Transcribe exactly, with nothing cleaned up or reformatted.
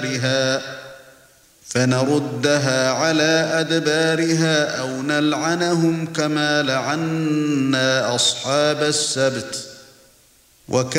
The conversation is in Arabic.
أدبارها فنردها على أدبارها أو نلعنهم كما لعنا أصحاب السبت